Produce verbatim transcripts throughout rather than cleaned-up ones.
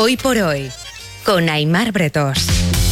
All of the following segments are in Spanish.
Hoy por hoy, con Aimar Bretós.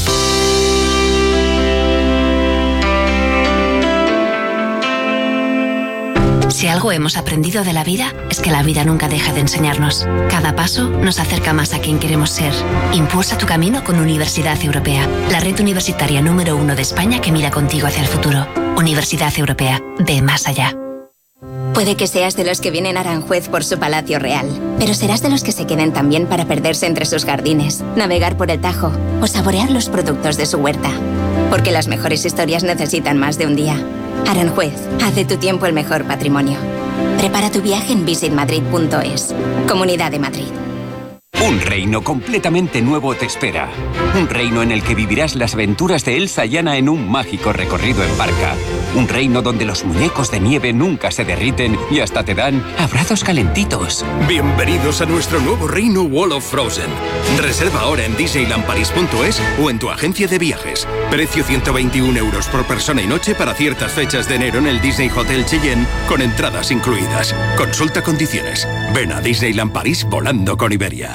Si algo hemos aprendido de la vida, es que la vida nunca deja de enseñarnos. Cada paso nos acerca más a quien queremos ser. Impulsa tu camino con Universidad Europea, la red universitaria número uno de España que mira contigo hacia el futuro. Universidad Europea, ve más allá. Puede que seas de los que vienen a Aranjuez por su palacio real, pero serás de los que se queden también para perderse entre sus jardines, navegar por el Tajo o saborear los productos de su huerta. Porque las mejores historias necesitan más de un día. Aranjuez, haz de tu tiempo el mejor patrimonio. Prepara tu viaje en visit madrid punto es. Comunidad de Madrid. Un reino completamente nuevo te espera. Un reino en el que vivirás las aventuras de Elsa y Anna en un mágico recorrido en barca. Un reino donde los muñecos de nieve nunca se derriten y hasta te dan abrazos calentitos. Bienvenidos a nuestro nuevo reino Wall of Frozen. Reserva ahora en disneyland paris punto es o en tu agencia de viajes. Precio ciento veintiún euros por persona y noche para ciertas fechas de enero en el Disney Hotel Cheyenne con entradas incluidas. Consulta condiciones. Ven a Disneyland París volando con Iberia.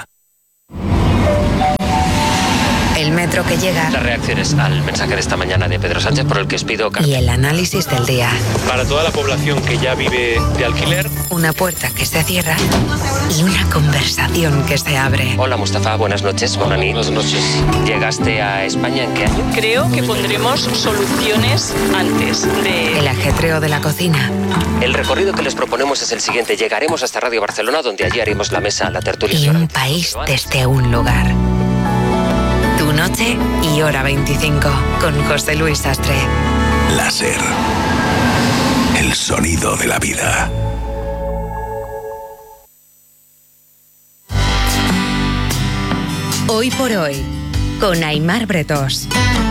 El metro que llega. Las reacciones al mensaje de esta mañana de Pedro Sánchez por el que os pido... Y el análisis del día. Para toda la población que ya vive de alquiler. Una puerta que se cierra y una conversación que se abre. Hola Mustafa, buenas noches. Bonani. Buenas noches. ¿Llegaste a España en qué año? Creo que pondremos soluciones antes de... El ajetreo de la cocina. El recorrido que les proponemos es el siguiente. Llegaremos hasta Radio Barcelona, donde allí haremos la mesa, la tertulia. Y un país desde un lugar. Tu noche y hora veinticinco, con José Luis Sastre. Láser. El sonido de la vida. Hoy por hoy, con Aimar Bretós.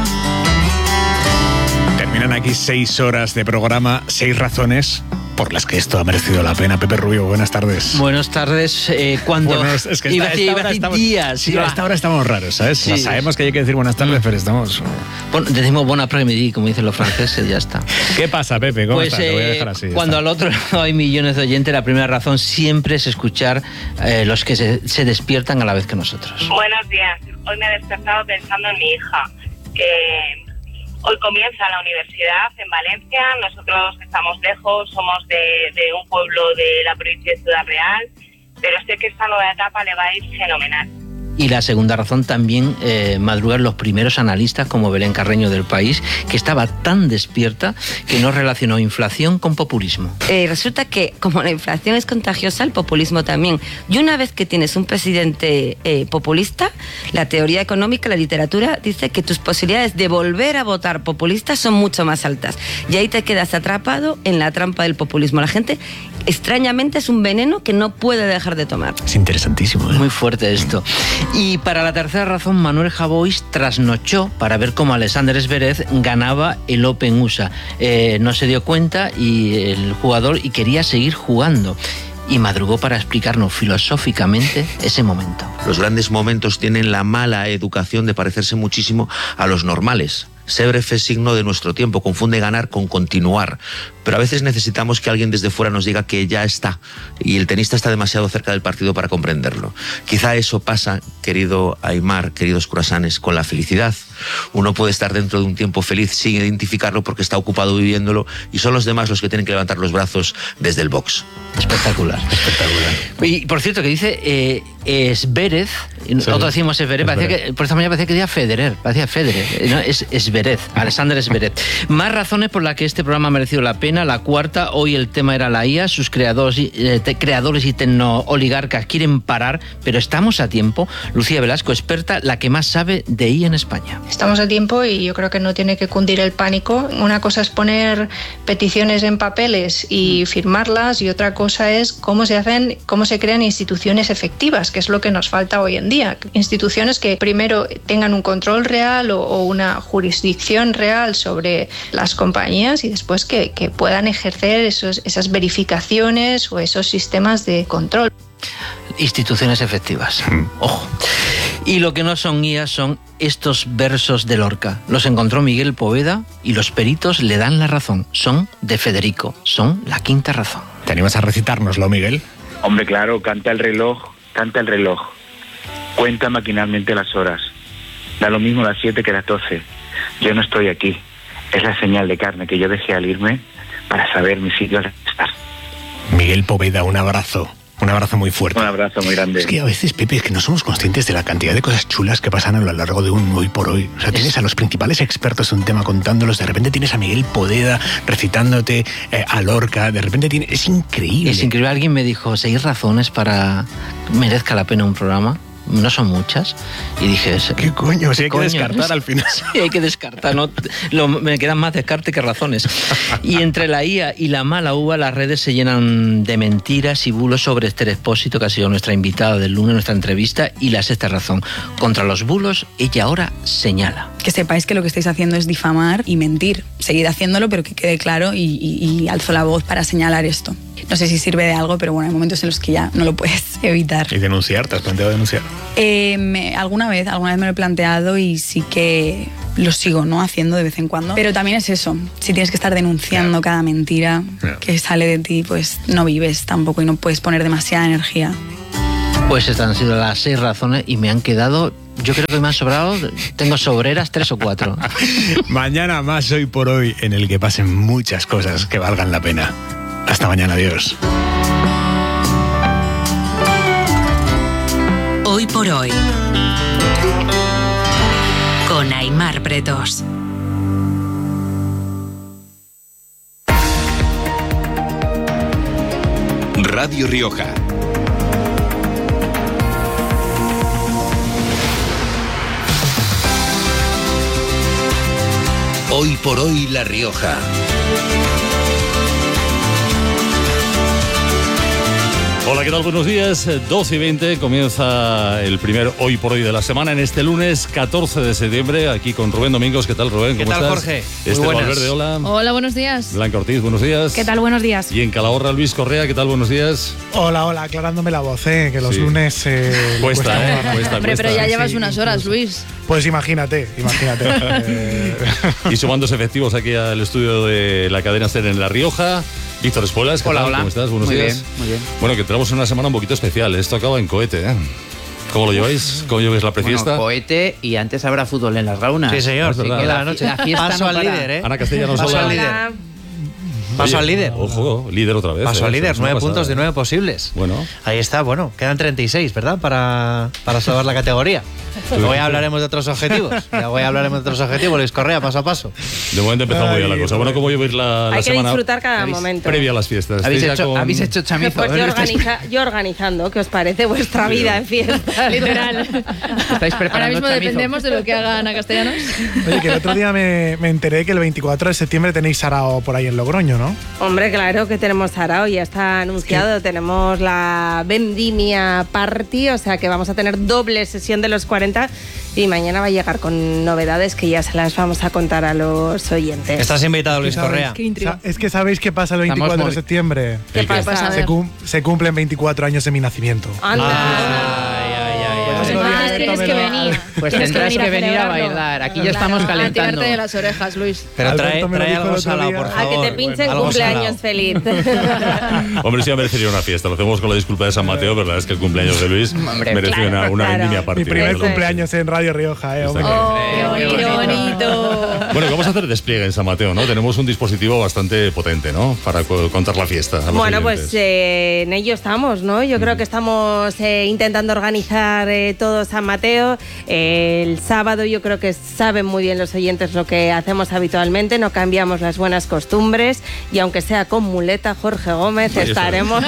Terminan aquí seis horas de programa, seis razones por las que esto ha merecido la pena. Pepe Rubio, buenas tardes. Buenas tardes. Eh, cuando bueno, es que iba, esta, iba esta a decir estamos, días. Sí, iba. a esta hora estamos raros, ¿sabes? Sí. No, sabemos que hay que decir buenas tardes, pero estamos... Bueno, decimos bon après-midi, como dicen los franceses, ya está. ¿Qué pasa, Pepe? ¿Cómo pues, estás? Te voy a eh, dejar así. Cuando está. al otro lado hay millones de oyentes, la primera razón siempre es escuchar eh, los que se, se despiertan a la vez que nosotros. Buenos días. Hoy me he despertado pensando en mi hija. Eh, Hoy comienza la universidad en Valencia. Nosotros estamos lejos, somos de, de un pueblo de la provincia de Ciudad Real, pero sé que esta nueva etapa le va a ir fenomenal. Y la segunda razón también, eh, madrugar los primeros analistas como Belén Carreño del País, que estaba tan despierta que no relacionó inflación con populismo. Eh, resulta que como la inflación es contagiosa, el populismo también. Y una vez que tienes un presidente eh, populista, la teoría económica, la literatura, dice que tus posibilidades de volver a votar populista son mucho más altas. Y ahí te quedas atrapado en la trampa del populismo. La gente, extrañamente, es un veneno que no puede dejar de tomar. Es interesantísimo, ¿eh? Muy fuerte esto. Y para la tercera razón, Manuel Javois trasnochó para ver cómo Alexander Zverev ganaba el Open U S A. Eh, no se dio cuenta y el jugador y quería seguir jugando. Y madrugó para explicarnos filosóficamente ese momento. Los grandes momentos tienen la mala educación de parecerse muchísimo a los normales. Zverev es signo de nuestro tiempo, confunde ganar con continuar. Pero a veces necesitamos que alguien desde fuera nos diga que ya está. Y el tenista está demasiado cerca del partido para comprenderlo. Quizá eso pasa, querido Aimar, queridos curasanes, con la felicidad. Uno puede estar dentro de un tiempo feliz sin identificarlo porque está ocupado viviéndolo y son los demás los que tienen que levantar los brazos desde el box. Espectacular, espectacular. Y por cierto, que dice eh, Zverev, sí, nosotros decimos Zverev, parecía que, por esta mañana parecía que decía Federer, parecía Federer, no, es Zverev, Alexander Zverev. Más razones por las que este programa ha merecido la pena. La cuarta, hoy el tema era la I A, sus creadores y, eh, te, creadores y tecnooligarcas quieren parar, pero estamos a tiempo. Lucía Velasco, experta, la que más sabe de I A en España. Estamos a tiempo y yo creo que no tiene que cundir el pánico. Una cosa es poner peticiones en papeles y firmarlas y otra cosa es cómo se hacen, cómo se crean instituciones efectivas, que es lo que nos falta hoy en día. Instituciones que primero tengan un control real o, o una jurisdicción real sobre las compañías y después que, que puedan ejercer esos, esas verificaciones o esos sistemas de control. Instituciones efectivas. Ojo. Y lo que no son I A son estos versos de Lorca. Los encontró Miguel Poveda y los peritos le dan la razón. Son de Federico. Son la quinta razón. ¿Te animas a recitárnoslo, Miguel? Hombre, claro, canta el reloj, canta el reloj. Cuenta maquinalmente las horas. Da lo mismo las siete que las doce. Yo no estoy aquí. Es la señal de carne que yo dejé al irme para saber mi sitio al estar. Miguel Poveda, un abrazo. Un abrazo muy fuerte. Un abrazo muy grande. Es que a veces, Pepe, es que no somos conscientes de la cantidad de cosas chulas que pasan a lo largo de un hoy por hoy. O sea, tienes a los principales expertos de un tema contándolos, de repente tienes a Miguel Poveda recitándote eh, a Lorca, de repente tienes... Es increíble. Es increíble. Alguien me dijo, seis razones para que merezca la pena un programa. No son muchas. Y dije... ¿Qué coño? Si hay coño? que descartar al final. Sí, hay que descartar. No, lo, me quedan más descarte que razones. Y entre la I A y la mala uva, las redes se llenan de mentiras y bulos sobre Esther Expósito, que ha sido nuestra invitada del lunes, nuestra entrevista, y la sexta razón. Contra los bulos, ella ahora señala. Que sepáis que lo que estáis haciendo es difamar y mentir. Seguid haciéndolo, pero que quede claro y, y, y alzo la voz para señalar esto. No sé si sirve de algo, pero bueno, hay momentos en los que ya no lo puedes evitar. ¿Y denunciar? ¿Te has planteado denunciar? Eh, me, alguna vez, alguna vez me lo he planteado y sí que lo sigo, ¿no? Haciendo de vez en cuando. Pero también es eso, si tienes que estar denunciando yeah. cada mentira yeah. que sale de ti, pues no vives tampoco y no puedes poner demasiada energía. Pues estas han sido las seis razones y me han quedado... Yo creo que me han sobrado, tengo sobreras tres o cuatro. Mañana más Hoy por Hoy, en el que pasen muchas cosas que valgan la pena. Hasta mañana, adiós. Hoy por Hoy, con Aimar Bretos. Radio Rioja. Hoy por Hoy La Rioja. Hola, ¿qué tal? Buenos días. doce y veinte comienza el primer Hoy por Hoy de la semana en este lunes catorce de septiembre, aquí con Rubén Domingos. ¿Qué tal, Rubén? ¿Cómo ¿Qué tal, estás? Jorge? Esther Valverde, hola. Hola, buenos días. Blanca Ortiz, buenos días. ¿Qué tal? Buenos días. Y en Calahorra, Luis Correa, ¿qué tal? Buenos días. Hola, hola, aclarándome la voz, ¿eh? Que los sí. lunes... Eh, cuesta, cuesta, ¿eh? Cuesta, Hombre, cuesta. pero ya llevas sí, unas horas, Luis. Pues imagínate, imagínate. eh... Y sumándose efectivos aquí al estudio de la cadena SER en La Rioja, Víctor Espuelas, ¿qué hola, tal? Hola. ¿Cómo estás? Buenos muy días. Bien, muy bien. Bueno, que tenemos una semana un poquito especial. Esto acaba en cohete, ¿eh? ¿Cómo lo lleváis? ¿Cómo lleváis la prefiesta? Bueno, cohete y antes habrá fútbol en las gaunas. Sí, señor. Así que la, la fiesta Paso no al para. líder, ¿eh? Ana Castellanos, Paso al líder. Oye, Paso al líder. Ojo, líder otra vez. Paso eh, al líder, nueve pasada, puntos de eh. nueve posibles. Bueno. Ahí está, bueno, quedan treinta y seis, ¿verdad? Para, para salvar la categoría. Luego ya hablaremos de otros objetivos. Luego ya hablaremos de otros objetivos, Luis Correa, paso a paso. De momento empezamos muy bien la cosa. Bueno, ¿cómo lleváis la, la Hay que semana? disfrutar cada momento. Previa a las fiestas. ¿Habéis hecho, con... ¿Habéis hecho chamizo? Pues yo, organiza, yo organizando, ¿qué os parece vuestra vida en fiesta? Literal. ¿Estáis preparando Ahora mismo chamizo? dependemos de lo que haga Ana Castellanos. Oye, que el otro día me, me enteré que el veinticuatro de septiembre tenéis sarao por ahí en Logroño, ¿no? Hombre, claro que tenemos sarao, ya está anunciado. Tenemos la Vendimia Party, o sea que vamos a tener doble sesión de los cuarenta y mañana va a llegar con novedades que ya se las vamos a contar a los oyentes. Estás invitado, Luis Correa. Es que sabéis qué pasa el veinticuatro de septiembre. ¿Qué pasa? Se, cum se cumplen veinticuatro años de mi nacimiento. Anda. Ay, ay, ay, pues entonces tienes que venir. Pues tienes tendrás que que venir venir a, a bailar. Aquí ya estamos claro, calentando. A tirarte de las orejas, Luis. Pero trae, trae algo salado, por favor. A que te pinchen Algo cumpleaños salado. feliz. Hombre, sí, merecería una fiesta. Lo hacemos con la disculpa de San Mateo, pero la verdad es que el cumpleaños de Luis Hombre, merece claro, una, una claro. vendimia party. Mi primer Eso es. cumpleaños en Radio Rioja, ¿eh? Hombre. Oh, qué bonito. Bueno, vamos a hacer despliegue en San Mateo, ¿no? Tenemos un dispositivo bastante potente, ¿no? Para co- contar la fiesta. a los Bueno, oyentes. pues eh, en ello estamos, ¿no? Yo creo que estamos eh, intentando organizar eh, todo San Mateo. Eh, el sábado yo creo que saben muy bien los oyentes lo que hacemos habitualmente, no cambiamos las buenas costumbres y aunque sea con muleta, Jorge Gómez, Ahí estaremos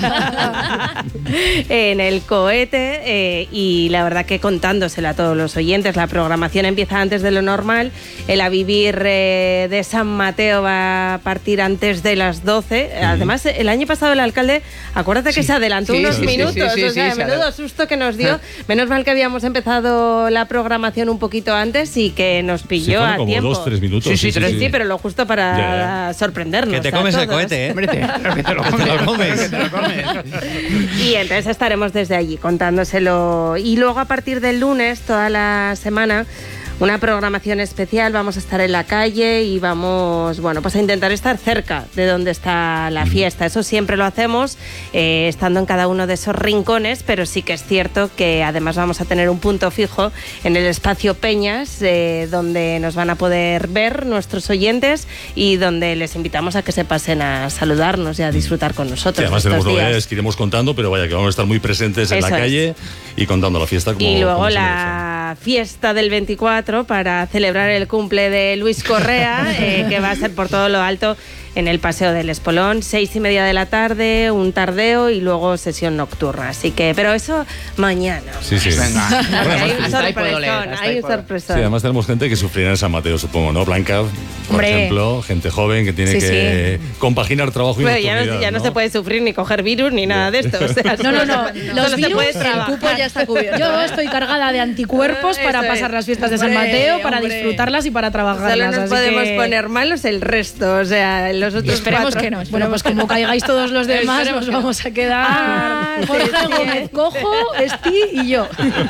en el cohete eh, y la verdad que contándoselo a todos los oyentes. La programación empieza antes de lo normal, el A Vivir eh, de San Mateo va a partir antes de las doce. Uh-huh. Además, el año pasado el alcalde, acuérdate que sí. se adelantó sí, unos sí, minutos, sí, sí, sí, o sea, sí, menudo sí, susto que nos dio. Menos mal que habíamos empezado la programación un poquito antes y que nos pilló sí, a como tiempo. dos, tres minutos. Sí, sí, sí, sí, sí, sí, pero lo justo para ya, ya. sorprendernos. Que te comes el cohete, ¿eh? Hombre, te, que te lo comes. Que te lo comes. Y entonces estaremos desde allí contándoselo. Y luego a partir del lunes, toda la semana, una programación especial, vamos a estar en la calle y vamos, bueno, pues a intentar estar cerca de donde está la fiesta. Eso siempre lo hacemos, eh, estando en cada uno de esos rincones, pero sí que es cierto que además vamos a tener un punto fijo en el espacio Peñas, eh, donde nos van a poder ver nuestros oyentes y donde les invitamos a que se pasen a saludarnos y a disfrutar con nosotros. Sí, además estos tenemos días. novedades que iremos contando, pero vaya que vamos a estar muy presentes en Eso la es. calle y contando la fiesta. Como, Y luego como se la fiesta del veinticuatro para celebrar el cumple de Luis Correa, eh, que va a ser por todo lo alto en el Paseo del Espolón, seis y media de la tarde, un tardeo y luego sesión nocturna. Así que, pero eso mañana. Sí, sí. Venga. Hay un Hasta ahí puedo leer, sorpresón, hasta hay ahí un puedo- sorpresón. Sí, además tenemos gente que sufrirá en San Mateo, supongo, ¿no? Blanca, por Hombre. ejemplo, gente joven que tiene Sí, que compaginar trabajo y Bueno, ya, no, nocturnidad, ya no ¿no? se puede sufrir ni coger virus ni nada de esto. O sea, No, no, no. solo Los se virus, puede el trabajar. cupo ya está cubierto. Yo estoy cargada de anticuerpos para Eso pasar es. las fiestas de San Hombre, Mateo, para hombre. disfrutarlas y para trabajarlas. Solo nos así podemos que- poner malos el resto, o sea, los otros Esperemos cuatro. que no. Bueno, pues como caigáis todos los demás, Esperemos nos que no. vamos a quedar Ah, Jorge sí, sí. Gómez Cojo, Esti y yo.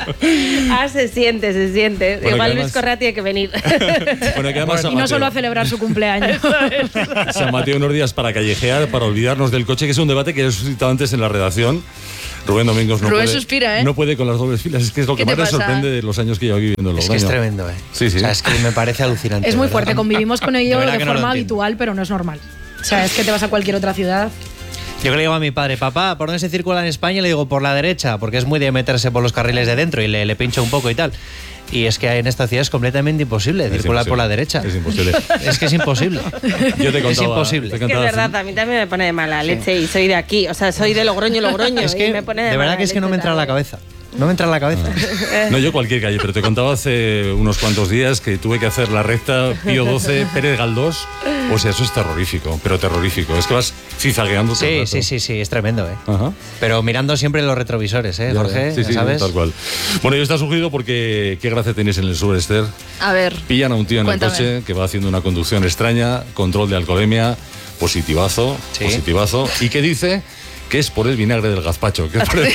Ah, se siente, se siente. Bueno, Igual que Luis además- Correa tiene que venir. Bueno, que además San Y no Mateo- solo a celebrar su cumpleaños. San Mateo, unos días para callejear, para olvidarnos del coche, que es un debate que he suscitado antes en la redacción. Rubén Domingos no Rubén puede, suspira, ¿eh? no puede con las dobles filas. Es que es lo ¿Qué que te más me pasa? sorprende de los años que llevo aquí viviendo en Es que es Logroño. tremendo, ¿eh? Sí, sí. O sea, es que me parece alucinante. Es muy ¿verdad? fuerte, convivimos con ello De de, verdad que no lo forma entiendo. habitual, pero no es normal. O sea, es que te vas a cualquier otra ciudad. Yo que le digo a mi padre, papá, ¿por dónde se circula en España? Y le digo, por la derecha, porque es muy de meterse por los carriles de dentro y le, le pincho un poco y tal. Y es que en esta ciudad es completamente imposible circular imposible. por la derecha. Es imposible. Es que es imposible. Yo te Es contaba, imposible. te Es que es contaba verdad, a mí también me pone de mala leche y soy de aquí. O sea, soy de Logroño, Logroño. Es y que, me pone de, de verdad mala que es que no me leche entra en la cabeza. No me entra en la cabeza. No, yo cualquier calle, pero te contaba hace unos cuantos días que tuve que hacer la recta Pío doce, Pérez Galdós. O sea, eso es terrorífico, pero terrorífico. Es que vas cizagueando todo el Sí, rato. sí, sí, sí, es tremendo, ¿eh? Ajá. Pero mirando siempre los retrovisores, ¿eh, Ya, Jorge? sí, Ya sí, ¿Sabes? tal cual. Bueno, yo está surgido porque qué gracia tenéis en el sur, Esther. A ver. Pillan a un tío en Cuéntame. el coche que va haciendo una conducción extraña, control de alcoholemia, positivazo, positivazo, y que dice que es por el vinagre del gazpacho, que es por el-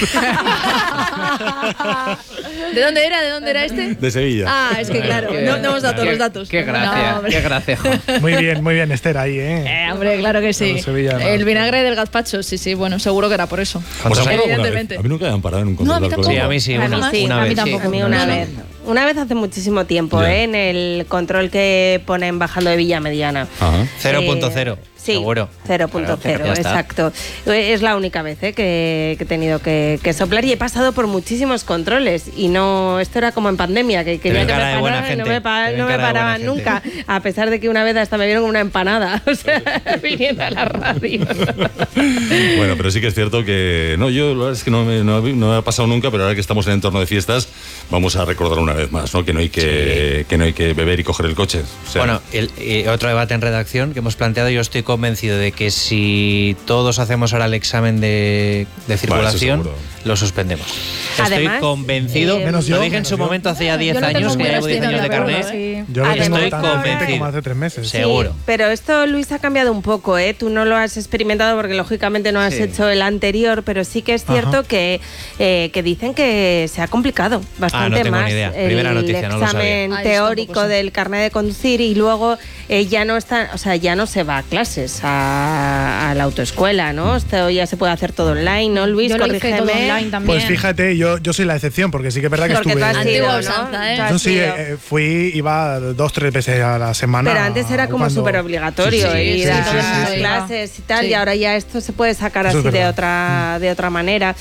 ¿De dónde era? ¿De dónde era este? de Sevilla. Ah, es que claro, no, no hemos dado todos los datos. Qué gracia, No, hombre. qué gracia. Muy bien, muy bien, Esther, ahí, ¿eh? Eh, hombre, claro que sí. Bueno, Sevilla, no. El vinagre del gazpacho, sí, sí, bueno, seguro que era por eso. ¿Os han parado alguna vez? Evidentemente. A mí nunca me han parado en un No, control a mí de tampoco. alcoholemia. Sí, a mí sí, A mí una, sí, una a mí vez. tampoco. Sí. A mí una No, vez. Una vez hace muchísimo tiempo, Ya. ¿eh? En el control que ponen bajando de Villa Mediana. Ajá. cero punto cero. Sí, Seguro. cero punto cero, Ya está. exacto. Es la única vez ¿eh? que, que he tenido que, que soplar y he pasado por muchísimos controles y no, esto era como en pandemia, que quería ven que me cara de buena pararan y no gente. me, pa- Te ven no me cara de buena paraban gente. nunca, a pesar de que una vez hasta me vieron con una empanada, o sea, viniendo a la radio. Bueno, pero sí que es cierto que. No, yo la verdad es que no me, no, no me ha pasado nunca, pero ahora que estamos en entorno de fiestas, vamos a recordar una vez más, ¿no? Que no hay que, que, no hay que beber y coger el coche. O sea, Bueno, el- y otro debate en redacción que hemos planteado, yo estoy convencido de que si todos hacemos ahora el examen de, de circulación, seguro. lo suspendemos. Además, estoy convencido, eh, Menos yo, lo dije en menos su yo. momento hace ya diez Yo no tengo años, que muy ya llevo diez años de reciente, carnet. la verdad, sí. Yo lo tengo Estoy tan reciente convencido. como hace tres meses. Sí, Seguro. pero esto, Luis, ha cambiado un poco, ¿eh? Tú no lo has experimentado porque lógicamente no has Sí. hecho el anterior, pero sí que es cierto Ajá. que, eh, que dicen que se ha complicado bastante tengo ni más idea. Primera el noticia, no lo sabía. examen Ah, yo teórico tampoco sé. del carnet de conducir y luego eh, ya no está, o sea, ya no se va a clases a, a la autoescuela, ¿no? Esto ya se puede hacer todo online, ¿no, Luis? Yo lo hice todo Corrígeme. online también. Pues fíjate, yo, yo soy la excepción, porque sí que es verdad que Porque estuve. tú has Antigua sido, ¿no? usanza, ¿eh? Tú has No, sí, sido. eh, fui, iba dos, tres veces a la semana. Pero antes era como cuando- súper obligatorio Sí, sí, ir sí, a sí, las sí, sí. clases y tal, Sí. y ahora ya esto se puede sacar Eso es así de verdad. otra, de otra manera.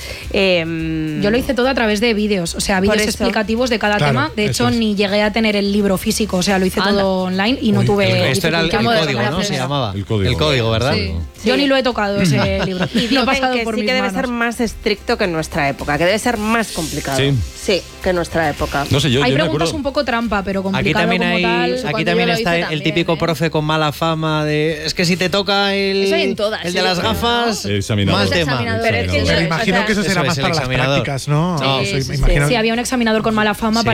Eh, Yo lo hice todo a través de vídeos, o sea, Por vídeos eso. explicativos de cada Claro, tema. De eso hecho, es. ni llegué a tener el libro físico, o sea, lo hice Anda. todo online y no Uy, tuve. Esto era el, el dificultad. código, ¿no? Modo de Se llamaba. El código. El código, ¿verdad? Sí. Sí. Yo ni lo he tocado ese libro. Y no dicen ha pasado que por sí mis que debe manos. ser más estricto que en nuestra época, que debe ser más complicado. Sí. Sí, que en nuestra época. No sé, yo, Hay yo me preguntas acuerdo. un poco trampa, pero Aquí complicado también como hay, tal. aquí Cuando también yo lo está hice el también, típico ¿eh? profe con mala fama de es que si te toca el, Eso hay en todas, el de sí, las pero gafas, El examinador. mal El tema. examinador. Pero es que Pero yo- imagino o sea, que eso será eso más es, el para las examinador. prácticas, ¿no? Sí, Soy- sí, me sí. imagino- Sí, había un examinador con mala fama Sí, para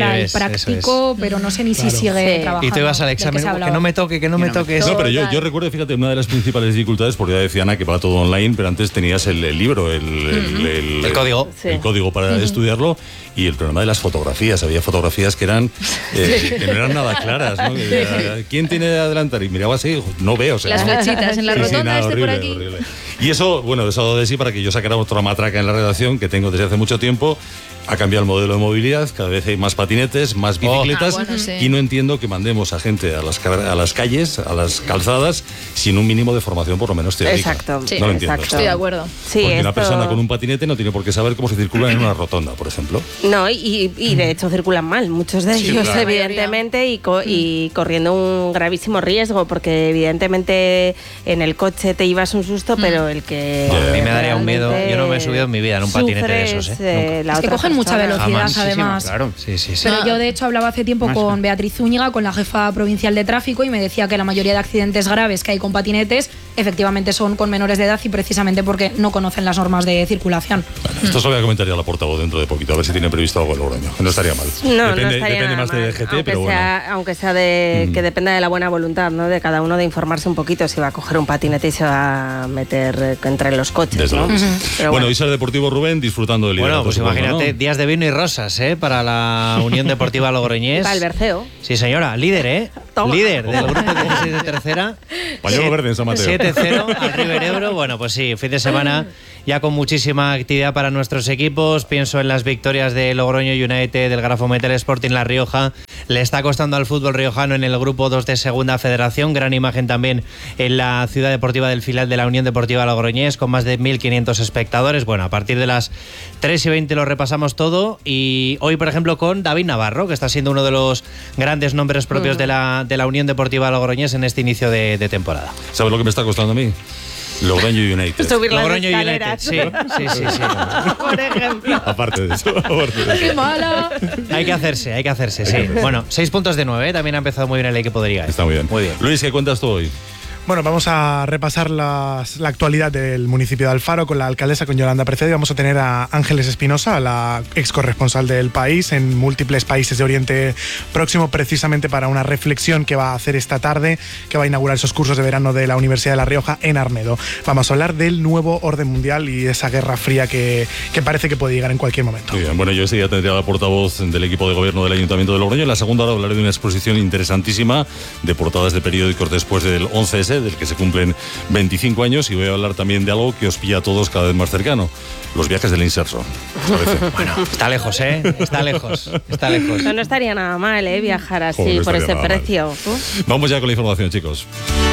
para el ves, eso práctico, pero no sé ni si Claro. sigue Sí. trabajando. Y tú ibas al del que examen, se que hablaba. no me toque, que no me toques. No, pero yo, yo recuerdo, fíjate, una de las principales dificultades, porque ya decía Ana que va todo online, pero antes tenías el, el libro, el, el, el- El código. el Sí. código para Ujú. estudiarlo, y el problema de las fotografías. Había fotografías que eran eh, que no eran nada claras, ¿no? Que era, ¿quién tiene de adelantar? Y miraba así, no veo. O sea, Las ¿no? flechitas en la Sí, sí, rotonda, nada, este por horrible, aquí. horrible. Y eso, bueno, eso ha dado de sí para que yo sacara otra matraca en la redacción que tengo desde hace mucho tiempo. Ha cambiado el modelo de movilidad, cada vez hay más patinetes, más bicicletas, Ah, bueno, sí. y no entiendo que mandemos a gente a las, car- a las calles, a las calzadas, sin un mínimo de formación por lo menos teórica. Exacto. No Sí, lo entiendo. exacto. Estoy de acuerdo. Sí, Porque una esto- persona con un patinete no tiene por qué saber cómo se circula en una rotonda, por ejemplo. No, y, y de hecho circulan mal, muchos de Sí, ellos, claro. evidentemente, y, co- y corriendo un gravísimo riesgo, porque evidentemente en el coche te llevas un susto, pero el que. A mí me daría un miedo. Yo no me he subido en mi vida en un patinete de sufre esos. es, ¿eh? eh, la Es que otra cogen mucha persona. velocidad, Jamás. además. Claro, sí, sí, sí. Pero yo, de hecho, hablaba hace tiempo Más, con Beatriz Zúñiga, con la jefa provincial de tráfico, y me decía que la mayoría de accidentes graves que hay con patinetes efectivamente son con menores de edad y precisamente porque no conocen las normas de circulación. Esto se lo voy a comentar ya a la portavoz dentro de poquito, a ver si tiene previsto algo el Logroño. No estaría mal. No, depende no estaría depende nada más de mal, D G T, aunque pero bueno. sea, aunque sea de Mm. que dependa de la buena voluntad, ¿no? De cada uno de informarse un poquito si va a coger un patinete y se va a meter eh, entre los coches, Desde ¿no? luego que sí. Pero Bueno, bueno. Isar Deportivo Rubén disfrutando del liderato. Bueno, pues supongo, imagínate, ¿no? días de vino y rosas, ¿eh? Para la Unión Deportiva Logroñés. Para el Berceo. Sí, señora, líder, ¿eh? Toma. Líder del grupo dieciséis de tercera. Pañuelo verde en San Mateo. siete cero al River Ebro. Bueno, pues sí, fin de semana ya con muchísima actividad para nuestros equipos. Pienso en las victorias de Logroño United, del Grafo Metal Sporting La Rioja. Le está costando al fútbol riojano en el grupo dos de Segunda Federación. Gran imagen también en la ciudad deportiva del filial de la Unión Deportiva Logroñés, con más de mil quinientos espectadores. Bueno, a partir de las tres y veinte lo repasamos todo. Y hoy, por ejemplo, con David Navarro, que está siendo uno de los grandes nombres propios Mm. de, la, de la Unión Deportiva Logroñés en este inicio de, de temporada. ¿Sabes lo que me está costando a mí? Logroño United. Subir las Logroño United, escaleras. sí, sí, sí, sí. Por ejemplo. Aparte de eso. aparte de eso. ¡Qué mala! Hay que hacerse, hay que hacerse, sí. Bueno, seis puntos de nueve, ¿eh? También ha empezado muy bien el equipo de Liga. Está muy bien. Muy bien. Luis, ¿qué cuentas tú hoy? Bueno, vamos a repasar las- la actualidad del municipio de Alfaro con la alcaldesa, con Yolanda Precedo, y vamos a tener a Ángeles Espinosa, la ex corresponsal del país en múltiples países de Oriente Próximo, precisamente para una reflexión que va a hacer esta tarde, que va a inaugurar esos cursos de verano de la Universidad de La Rioja en Arnedo. Vamos a hablar del nuevo orden mundial y esa guerra fría que, que parece que puede llegar en cualquier momento. Muy bien, bueno, yo ese día tendría la portavoz del equipo de gobierno del Ayuntamiento de Logroño. En la segunda hora hablaré de una exposición interesantísima de portadas de periódicos después del once ese, del que se cumplen veinticinco años, y voy a hablar también de algo que os pilla a todos cada vez más cercano: los viajes del inserso. Bueno, está lejos, ¿eh? Está lejos, está lejos. No, no estaría nada mal, ¿eh? Viajar así Joder, no por estaría ese nada mal. precio. Uf. Vamos ya con la información, chicos.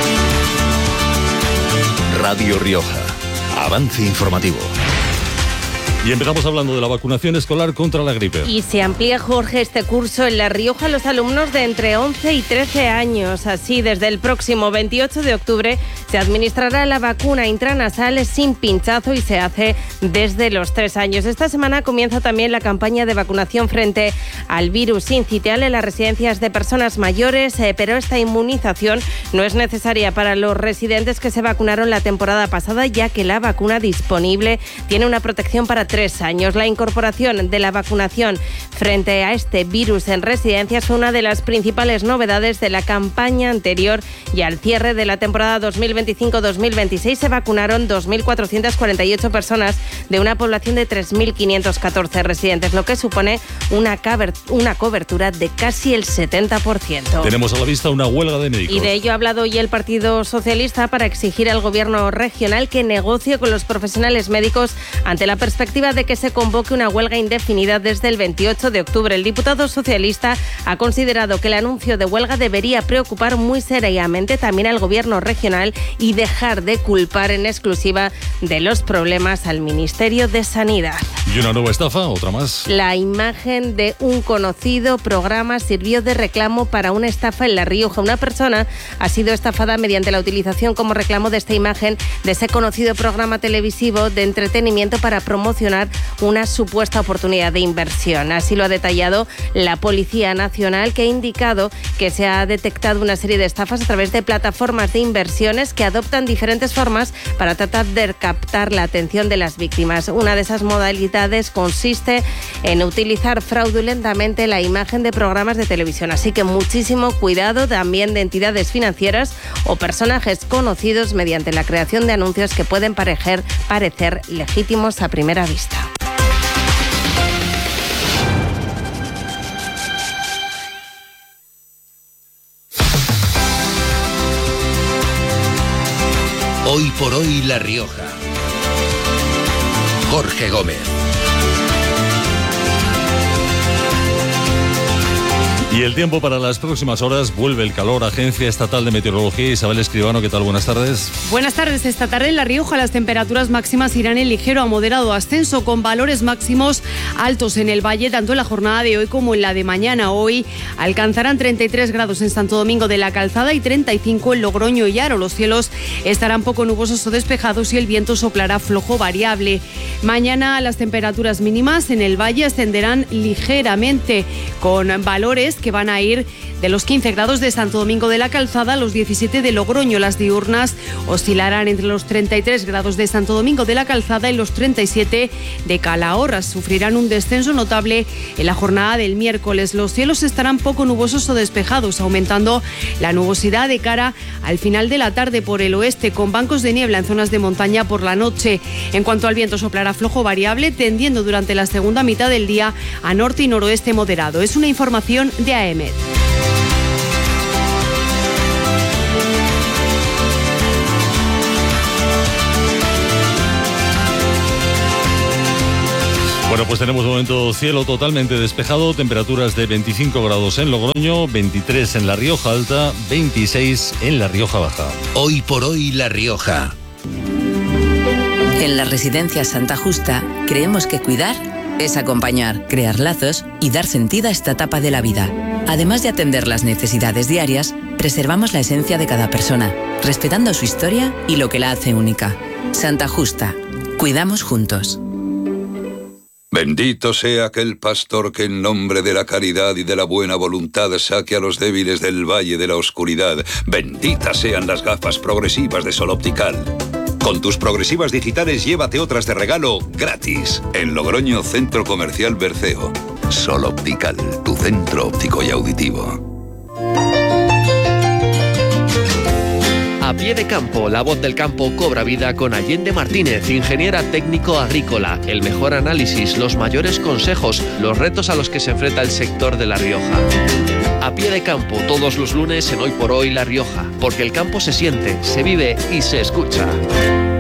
Radio Rioja. Avance informativo. Y empezamos hablando de la vacunación escolar contra la gripe. Y se amplía, Jorge, este curso en La Rioja a los alumnos de entre once y trece años. Así, desde el próximo veintiocho de octubre se administrará la vacuna intranasal sin pinchazo y se hace desde los tres años. Esta semana comienza también la campaña de vacunación frente al virus sincitial en las residencias de personas mayores, eh, pero esta inmunización no es necesaria para los residentes que se vacunaron la temporada pasada, ya que la vacuna disponible tiene una protección para tres años. La incorporación de la vacunación frente a este virus en residencias fue una de las principales novedades de la campaña anterior, y al cierre de la temporada dos mil veinticinco dos mil veintiséis se vacunaron dos mil cuatrocientas cuarenta y ocho personas de una población de tres mil quinientos catorce residentes, lo que supone una, caber- una cobertura de casi el setenta por ciento. Tenemos a la vista una huelga de médicos. Y de ello ha hablado hoy el Partido Socialista para exigir al Gobierno regional que negocie con los profesionales médicos ante la perspectiva de que se convoque una huelga indefinida desde el veintiocho de octubre. El diputado socialista ha considerado que el anuncio de huelga debería preocupar muy seriamente también al Gobierno regional y dejar de culpar en exclusiva de los problemas al Ministerio de Sanidad. Y una nueva estafa, otra más. La imagen de un conocido programa sirvió de reclamo para una estafa en La Rioja. Una persona ha sido estafada mediante la utilización como reclamo de esta imagen de ese conocido programa televisivo de entretenimiento para promocionar solucionar una supuesta oportunidad de inversión. Así lo ha detallado la Policía Nacional, que ha indicado que se ha detectado una serie de estafas a través de plataformas de inversiones que adoptan diferentes formas para tratar de captar la atención de las víctimas. Una de esas modalidades consiste en utilizar fraudulentamente la imagen de programas de televisión. Así que muchísimo cuidado también de entidades financieras o personajes conocidos mediante la creación de anuncios que pueden parecer, parecer legítimos a primera vista. Hoy por hoy La Rioja. Jorge Gómez. Y el tiempo para las próximas horas, vuelve el calor. Agencia Estatal de Meteorología, Isabel Escribano, ¿qué tal? Buenas tardes. Buenas tardes. Esta tarde en La Rioja las temperaturas máximas irán en ligero a moderado ascenso, con valores máximos altos en el valle, tanto en la jornada de hoy como en la de mañana. Hoy alcanzarán treinta y tres grados en Santo Domingo de la Calzada y treinta y cinco en Logroño y Haro. Los cielos estarán poco nubosos o despejados y el viento soplará flojo variable. Mañana las temperaturas mínimas en el valle ascenderán ligeramente, con valores que van a ir de los quince grados de Santo Domingo de la Calzada a los diecisiete de Logroño. Las diurnas oscilarán entre los treinta y tres grados de Santo Domingo de la Calzada y los treinta y siete de Calahorra. Sufrirán un descenso notable en la jornada del miércoles. Los cielos estarán poco nubosos o despejados, aumentando la nubosidad de cara al final de la tarde por el oeste, con bancos de niebla en zonas de montaña por la noche. En cuanto al viento, soplará flojo variable, tendiendo durante la segunda mitad del día a norte y noroeste moderado. Es una información de A E M E D. Bueno, pues tenemos de momento cielo totalmente despejado, temperaturas de veinticinco grados en Logroño, veintitrés en La Rioja Alta, veintiséis en La Rioja Baja. Hoy por hoy La Rioja. En la Residencia Santa Justa creemos que cuidar es acompañar, crear lazos y dar sentido a esta etapa de la vida. Además de atender las necesidades diarias, preservamos la esencia de cada persona, respetando su historia y lo que la hace única. Santa Justa. Cuidamos juntos. Bendito sea aquel pastor que en nombre de la caridad y de la buena voluntad saque a los débiles del valle de la oscuridad. Benditas sean las gafas progresivas de Sol Optical. Con tus progresivas digitales llévate otras de regalo gratis. En Logroño, Centro Comercial Berceo. Sol Optical, tu centro óptico y auditivo. A pie de campo, la voz del campo cobra vida con Allende Martínez, ingeniera técnico agrícola. El mejor análisis, los mayores consejos, los retos a los que se enfrenta el sector de La Rioja. A pie de campo, todos los lunes en Hoy por Hoy La Rioja, porque el campo se siente, se vive y se escucha.